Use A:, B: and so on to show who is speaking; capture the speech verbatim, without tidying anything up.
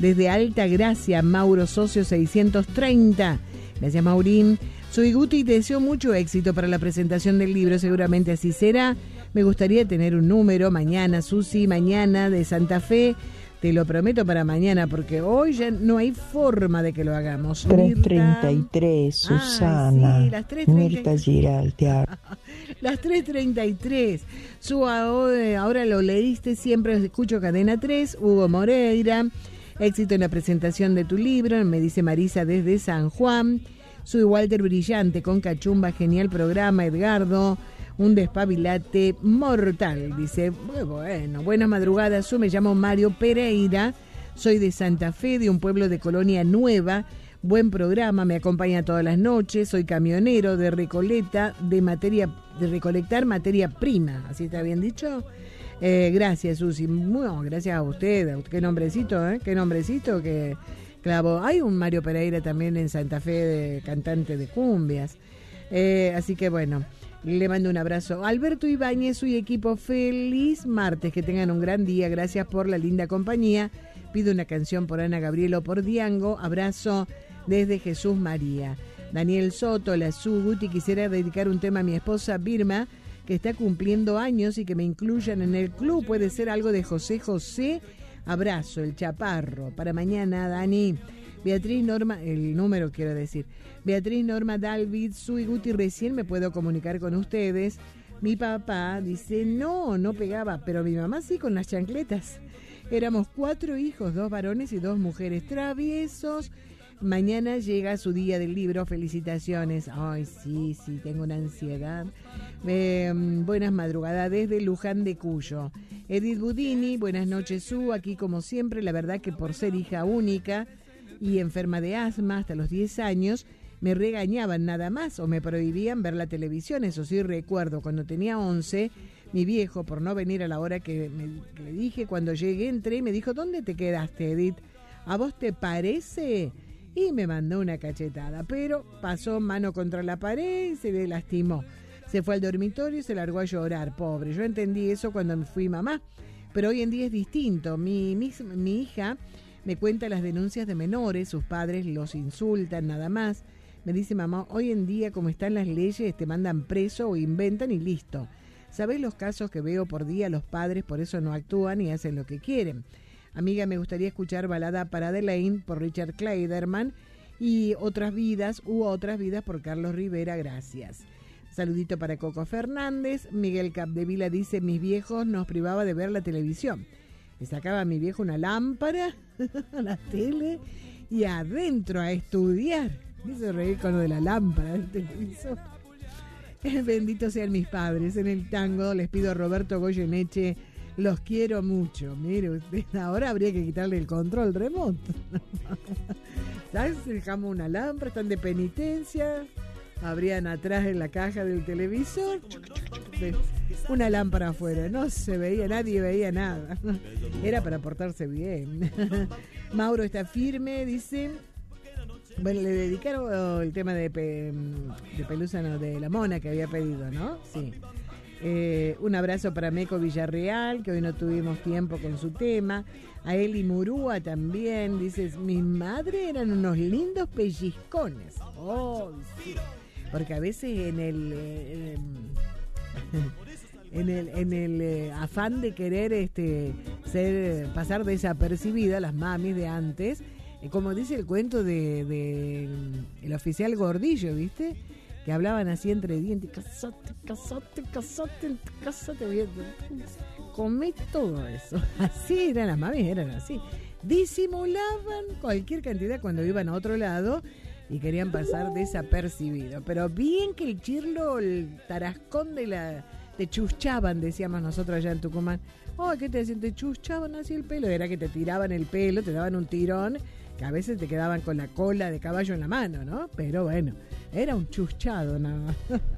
A: Desde Alta Gracia, Mauro Socio seiscientos treinta. Gracias, Maurín. Soy Guti y te deseo mucho éxito para la presentación del libro, seguramente así será. Me gustaría tener un número mañana, Susi, mañana de Santa Fe. Te lo prometo para mañana, porque hoy ya no hay forma de que lo hagamos.
B: tres treinta y tres, Susana.
A: Ay, sí, las tres treinta y tres.
B: Mirta Giraldi.
A: Las tres treinta y tres. Su, ahora lo leíste, siempre escucho Cadena tres. Hugo Moreira. Éxito en la presentación de tu libro, me dice Marisa desde San Juan. Soy Walter Brillante con Cachumba, genial programa, Edgardo. Un despabilate mortal, dice. Bueno, buenas madrugadas, yo me llamo Mario Pereira, soy de Santa Fe, de un pueblo de Colonia Nueva. Buen programa, me acompaña todas las noches, soy camionero de Recoleta, de materia, de recolectar materia prima, ¿así está bien dicho? Eh, gracias, Susi. Bueno, gracias a usted. Qué nombrecito, ¿eh? Qué nombrecito que clavó. Hay un Mario Pereira también en Santa Fe, de cantante de cumbias. Eh, así que bueno, le mando un abrazo. Alberto Ibáñez y equipo, feliz martes. Que tengan un gran día. Gracias por la linda compañía. Pido una canción por Ana Gabriel o por Diango. Abrazo desde Jesús María. Daniel Soto, la Su Guti, quisiera dedicar un tema a mi esposa Birma, que está cumpliendo años y que me incluyan en el club. Puede ser algo de José José. Abrazo, el Chaparro. Para mañana, Dani. Beatriz Norma, el número quiero decir. Beatriz Norma David, Sui Guti, recién me puedo comunicar con ustedes. Mi papá dice, no, no pegaba, pero mi mamá sí con las chancletas. Éramos cuatro hijos, dos varones y dos mujeres traviesos. Mañana llega su día del libro, felicitaciones. Ay, sí, sí, tengo una ansiedad. Eh, buenas madrugadas desde Luján de Cuyo. Edith Budini, buenas noches, Su, aquí como siempre. La verdad que por ser hija única y enferma de asma hasta los diez años, me regañaban nada más o me prohibían ver la televisión. Eso sí recuerdo, cuando tenía once, mi viejo, por no venir a la hora que, me, que le dije, cuando llegué, entré y me dijo, ¿dónde te quedaste, Edith? ¿A vos te parece? Y me mandó una cachetada, pero pasó mano contra la pared y se le lastimó. Se fue al dormitorio y se largó a llorar, pobre. Yo entendí eso cuando me fui mamá, pero hoy en día es distinto. Mi, mi, mi hija me cuenta las denuncias de menores, sus padres los insultan nada más. Me dice, mamá, hoy en día como están las leyes, te mandan preso o inventan y listo. ¿Sabés los casos que veo por día? Los padres por eso no actúan y hacen lo que quieren. Amiga, me gustaría escuchar Balada para Adelaine por Richard Clayderman y Otras Vidas u Otras Vidas por Carlos Rivera, gracias. Saludito para Coco Fernández. Miguel Capdevila dice, mis viejos nos privaba de ver la televisión. Le sacaba a mi viejo una lámpara a la tele y adentro a estudiar. Me hizo reír con lo de la lámpara del televisor. Benditos sean mis padres. En el tango les pido a Roberto Goyeneche, los quiero mucho. Mire usted, ahora habría que quitarle el control remoto. ¿Sabes? Dejamos una lámpara, están de penitencia. Abrían atrás en la caja del televisor. Una lámpara afuera. No se veía, nadie veía nada. Era para portarse bien. Mauro está firme, dice. Bueno, le dedicaron el tema de, pe, de Pelusa, no, de la mona que había pedido, ¿no? Sí. Eh, un abrazo para Meco Villarreal, que hoy no tuvimos tiempo con su tema. A Eli Murúa también, dices, mi madre eran unos lindos pellizcones. Oh, sí. Porque a veces en el eh, en el en el eh, afán de querer este ser pasar desapercibida, las mamis de antes, eh, como dice el cuento de, de el oficial Gordillo, ¿viste? Que hablaban así entre dientes, casate, casate, casate, casate, bien, comé todo eso. Así eran las mamis, eran así. Disimulaban cualquier cantidad cuando iban a otro lado y querían pasar desapercibido. Pero bien que el chirlo, el tarascón de la... te chuchaban, decíamos nosotros allá en Tucumán. Oh, ¿qué te decían? Te chuchaban así el pelo. Era que te tiraban el pelo, te daban un tirón, que a veces te quedaban con la cola de caballo en la mano, ¿no? Pero bueno, era un chuchado nada más.